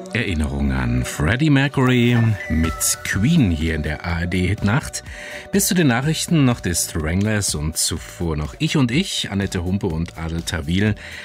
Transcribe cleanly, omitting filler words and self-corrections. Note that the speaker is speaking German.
Erinnerung an Freddie Mercury mit Queen hier in der ARD-Hitnacht. Bis zu den Nachrichten noch die Stranglers und zuvor noch Ich und Ich, Annette Humpe und Adel Tawil.